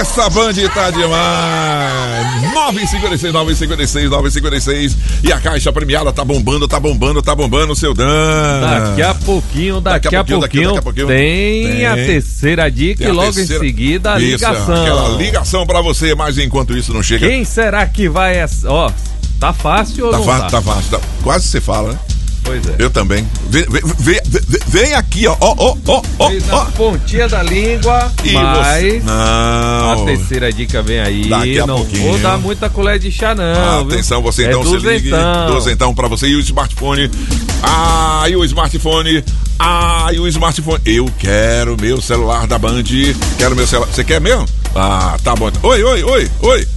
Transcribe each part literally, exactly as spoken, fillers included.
Essa Band tá demais. nove cinquenta e seis, nove cinquenta e seis, nove cinquenta e seis. E a caixa premiada tá bombando, tá bombando, tá bombando, seu Dan. Daqui a pouquinho, daqui, daqui, a, pouquinho, pouquinho, daqui a pouquinho tem, tem a terceira dica e logo terceira... em seguida a isso, ligação. Aquela ligação pra você, mas enquanto isso não chega. Quem será que vai... Ó, tá fácil ou tá não fácil, tá? Tá fácil, tá... quase você fala, né? Pois é. Eu também. Vem, vem, vem, vem aqui, ó. Ó, ó, ó, ó. Na pontinha da língua. E mas você... não. A terceira dica vem aí. Daqui a não pouquinho. Vou dar muita colher de chá, não. Ah, atenção, você é então se ligue. Duzentão pra você. E o smartphone. Ah, e o smartphone. Ah, e o smartphone. Eu quero meu celular da Band. Quero meu celular. Você quer mesmo? Ah, tá bom. Oi, oi, oi, oi.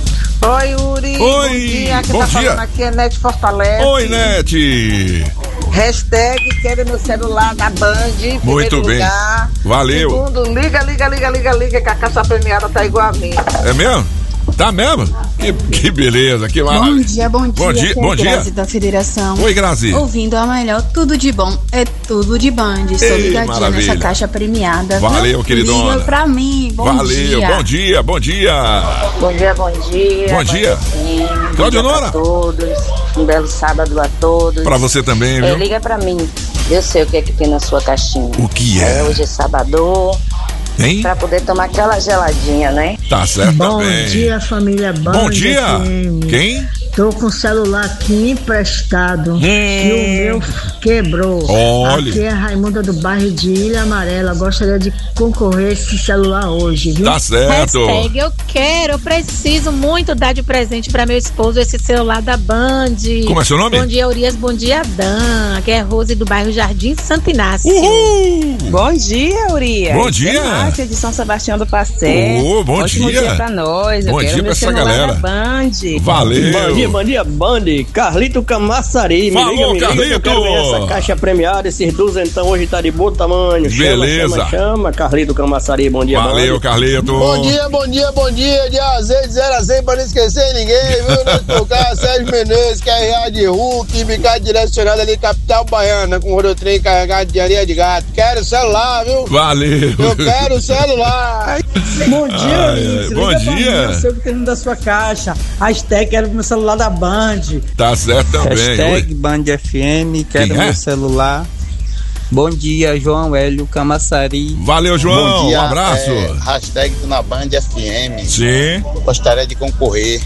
Oi, Yuri. Oi. Bom dia. Quem bom tá dia. falando aqui é Nete Fortaleza. Oi, Nete. Hashtag quero meu celular da Band. Muito bem. Lugar. Valeu. Segundo, liga, liga, liga, liga, liga, que a caixa premiada tá igual a mim. É mesmo? Tá mesmo? Que, que beleza, que maravilha. Bom dia, bom dia. Bom dia, bom dia. Grazi da Federação. Oi, Grazi. Ouvindo a melhor, tudo de bom, é tudo de Band. Estou Ei, ligadinha maravilha. nessa caixa premiada. Valeu, viu? queridona. Liga pra mim, bom Valeu, dia. bom dia, bom dia. Bom dia, bom dia. Bom dia. Cláudio Nora. todos. Um belo sábado a todos. Pra você também, viu? É, liga pra mim. Eu sei o que é que tem na sua caixinha. O que é? é hoje é sábado. Hein? Pra poder tomar aquela geladinha, né? Tá certo Bom também. Bom dia, família Band. Bom dia. F M. Quem? Tô com o celular aqui emprestado. Hum. E o meu quebrou. Olha. Aqui é a Raimunda do bairro de Ilha Amarela. Gostaria de concorrer esse celular hoje, viu? Tá certo. Hashtag eu quero, eu preciso muito dar de presente pra meu esposo esse celular da Band. Como é seu nome? Bom dia, Urias, bom dia, Dan. Que é Rose do bairro Jardim Santo Inácio. Uhul. Bom dia, Urias. Bom dia. É Márcia de São Sebastião do Passé. Oh, bom Ótimo dia. dia pra nós. Eu bom quero dia pra meu essa celular galera. da Band. Valeu. Bom dia, bom dia, Band. Carlito Camaçari. Falou, me liga, me Carlito. liga, eu quero ganhar essa caixa premiada, esses duzentão hoje tá de bom tamanho. Chama, beleza. Chama, chama, Carlito Camaçari, bom dia, Valeu, Band. Carlito. Bom dia, bom dia, bom dia. De A a Z, de zero a cem, pra não esquecer ninguém, viu? Nós tocar Sérgio Menezes, que é R A de Hulk, bicado direcionado ali, capital baiana, com rodotrem carregado de areia de gato. Quero celular, viu? Valeu. Eu quero celular. Bom dia, Ai, Ulisses. bom Liga pra dia. mim, eu sei o que tem dentro da sua caixa. Hashtag quero meu celular da Band. Tá certo também. Hashtag Oi. Band F M, quero Quem é? meu celular. Bom dia, João Hélio Camaçari. Valeu, João. Bom dia, um abraço. É, hashtag do na Band F M. Sim. Gostaria de concorrer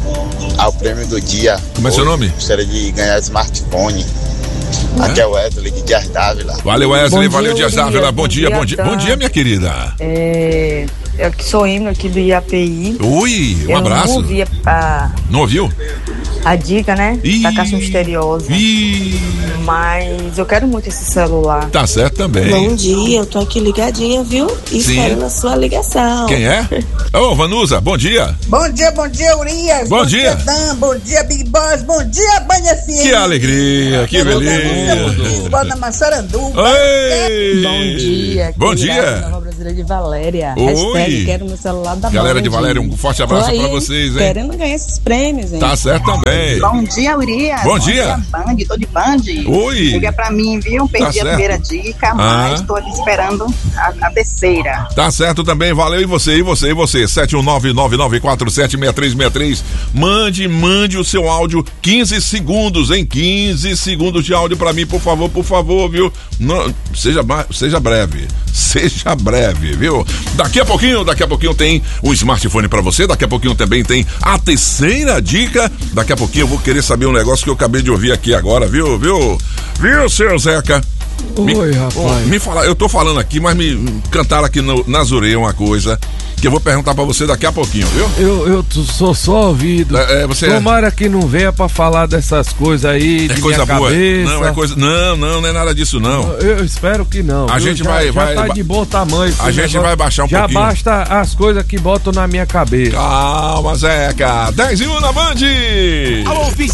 ao prêmio do dia. Como é seu nome? Gostaria de ganhar smartphone. É? Aqui é o Wesley de Dias Dávila. Valeu, Wesley. Bom Valeu, dia, Dias Dávila. Bom, bom dia, dia, bom dia. Dan. Bom dia, minha querida. É, eu que sou hino aqui do I A P I. Oi, um eu abraço. não ouvi a, Não ouviu? a dica, né? Ih. Da caixa misteriosa. Ih. Mas eu quero muito esse celular. Tá certo também. Bom dia, eu tô aqui ligadinha, viu? Esperando a sua ligação. Quem é? Ô, oh, Vanusa, bom dia. Bom dia, bom dia, Urias. Bom, bom dia. dia, Dan. Bom dia, Big Boss. Bom dia, Band F M. Que alegria, que beleza. Bota Massaranduba. Bom dia. Bom dia. Nova Brasília de Valéria. Oi. Hashtag quero meu celular da Band. Galera de Valéria, um forte abraço aí, pra vocês, hein? Querendo ganhar esses prêmios, hein? Tá certo também. Bom dia, Urias. Bom dia. Band, tô de Band. Oi. Liga pra mim, viu? Perdi Tá a primeira dica, Ah. mas tô aqui esperando a, a terceira. Tá certo também, valeu. E você, e você, e você? sete um nove, nove nove quatro sete, seis três seis três. Mande, mande o seu áudio. quinze segundos, hein? quinze segundos de áudio pra mim, por favor, por favor, viu? Não, seja, seja breve. Seja breve, viu? Daqui a pouquinho, daqui a pouquinho tem o smartphone pra você. Daqui a pouquinho também tem a terceira dica. Daqui a pouquinho eu vou querer saber um negócio que eu acabei de ouvir aqui agora, viu? Viu? Viu, senhor Zeca? Oi, me, rapaz. Me fala, eu tô falando aqui, mas me cantaram aqui no, na Zureia uma coisa que eu vou perguntar pra você daqui a pouquinho, viu? Eu, eu tô, sou só ouvido. É, é, você Tomara é... que não venha pra falar dessas coisas aí, é de coisa minha boa. cabeça. Não, é coisa. Não, não, não é nada disso, não. Eu, eu espero que não. A viu? gente já, vai. Já vai tá de bom tamanho. A gente negócio. vai baixar um já pouquinho. Já basta as coisas que botam na minha cabeça. Calma, Zeca. dez e um na Band. Alô,